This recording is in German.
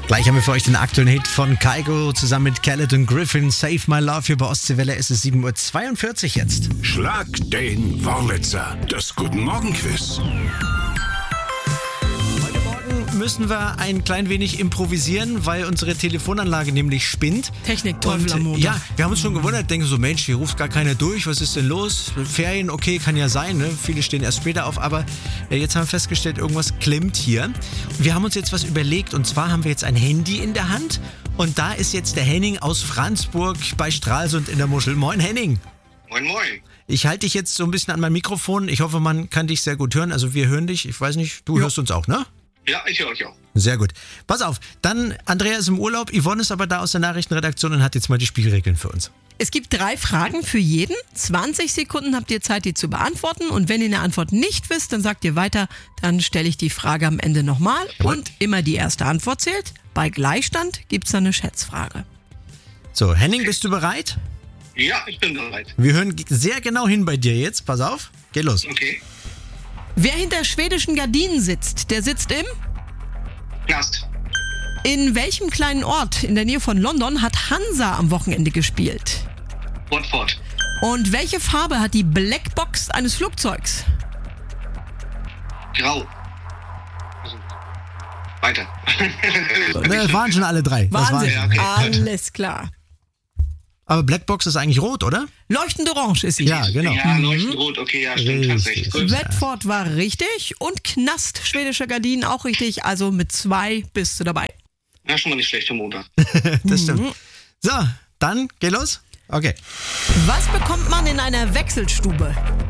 Gleich haben wir für euch den aktuellen Hit von Kygo zusammen mit Khaled und Griffin. Save My Love hier bei Ostseewelle. Es ist 7.42 Uhr jetzt. Schlag den Wurlitzer. Das Guten Morgen Quiz. Müssen wir ein klein wenig improvisieren, weil unsere Telefonanlage nämlich spinnt. Technikteufel am Montag. Ja, wir haben uns schon gewundert, denken so, Mensch, hier ruft gar keiner durch, was ist denn los? Ferien, okay, kann ja sein, ne? Viele stehen erst später auf, aber jetzt haben wir festgestellt, irgendwas klemmt hier. Und wir haben uns jetzt was überlegt, und zwar haben wir jetzt ein Handy in der Hand und da ist jetzt der Henning aus Franzburg bei Stralsund in der Muschel. Moin Henning. Moin, moin. Ich halte dich jetzt so ein bisschen an mein Mikrofon, ich hoffe, man kann dich sehr gut hören, also wir hören dich, ich weiß nicht, du hörst uns auch, ne? Ja, ich höre euch auch. Sehr gut. Pass auf, dann Andrea ist im Urlaub, Yvonne ist aber da aus der Nachrichtenredaktion und hat jetzt mal die Spielregeln für uns. Es gibt 3 Fragen für jeden. 20 Sekunden habt ihr Zeit, die zu beantworten. Und wenn ihr eine Antwort nicht wisst, dann sagt ihr weiter. Dann stelle ich die Frage am Ende nochmal. Und immer die erste Antwort zählt. Bei Gleichstand gibt es dann eine Schätzfrage. So, Henning, bist du bereit? Ja, ich bin bereit. Wir hören sehr genau hin bei dir jetzt. Pass auf, geht los. Okay. Wer hinter schwedischen Gardinen sitzt, der sitzt im... Knast. In welchem kleinen Ort in der Nähe von London hat Hansa am Wochenende gespielt? Watford. Und welche Farbe hat die Blackbox eines Flugzeugs? Grau. Also, weiter. Das waren schon alle 3. Das Wahnsinn, ja, okay. alles klar. Aber Blackbox ist eigentlich rot, oder? Leuchtend orange ist sie. Ja, genau. Ja, leuchtend rot. Okay, ja, stimmt. Hast recht. Gut. Watford war richtig und Knast schwedischer Gardinen auch richtig. Also mit 2 bist du dabei. Ja, schon mal nicht schlecht für Montag. Das stimmt. So, dann, geh los. Okay. Was bekommt man in einer Wechselstube?